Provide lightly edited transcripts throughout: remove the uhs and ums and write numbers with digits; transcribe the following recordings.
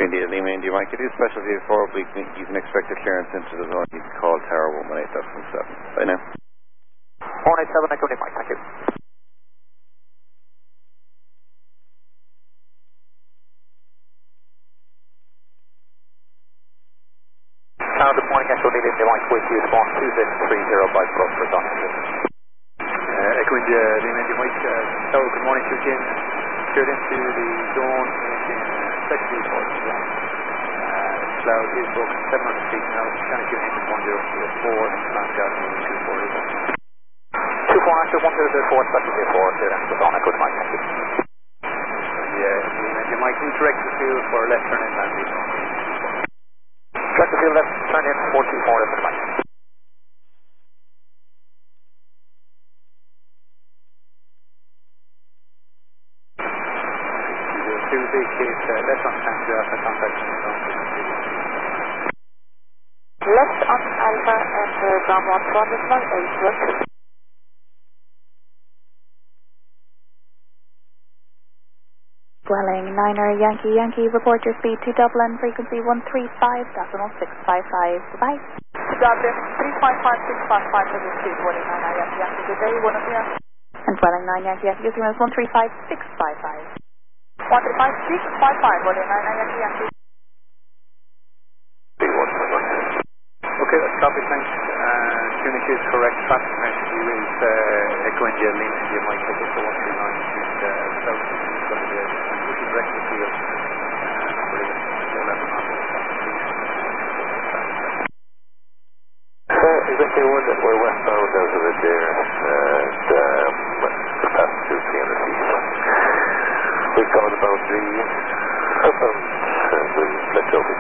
India, Lima, India, Mike. It is specialty 4 oblique. You can expect a clearance into the zone. You can call Tower 118.7. Bye now. 187, Echo Mike, thank you. Good morning, Echo India, Mike, with you, spawn 2630 by Cross for Don. Echo India, Lima, India, Mike. Tower, good morning to you again. Cleared into the zone in specialty 4. Cloud is broken 700 feet now, trying to give engine 1004 and flat gas 124. 24 after 1004, specialty 4, clear into the zone, Echo Mike, thank you. You might indirect the field for left turn in landing. Direct the field left turn in 424, Echo Mike. Left on Tango Alpha, contact left on Alpha and ground 1 8. Dwelling 9er Yankee Yankee, report your speed to Dublin, frequency 135.655. Goodbye. Dublin 355.655 for the speed, dwelling 9er Yankee Yankee, good day, one of you. And dwelling 9 Yankee Yankee, this is 135.655. 135.655, dwelling 9er Yankee Yankee. Okay, that's copy, thanks. Tunic is correct. Traffic measure view is Echo India, Lima India, Mike, take it for 139 and south looking direct to the field. Is that the one that we're westbound out of it there and past 200 feet? We've gone about the southbound and we'll let over.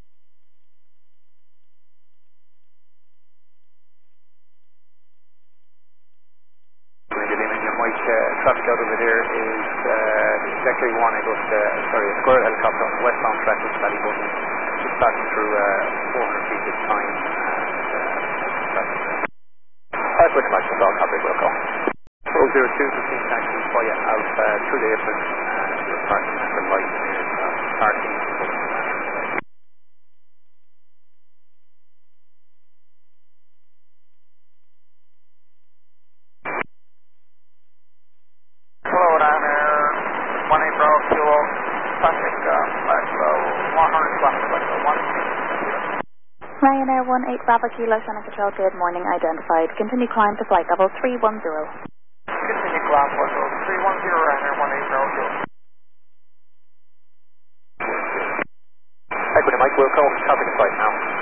Traffic out over there is exactly one. I got a Squirrel helicopter on the westbound track with Ballybutton, just passing through 400 feet this time. I've put my stall copy, we'll call. 002 15 taxis via Alpha through the apron to the parking at the light near parking. Ryanair 18 Bravo Kilo, Shannon Control, good morning, identified. Continue climb to flight level 310. Continue climb level 310, Ryanair 18 Bravo Kilo. Echo Mike, we'll call traffic flight now.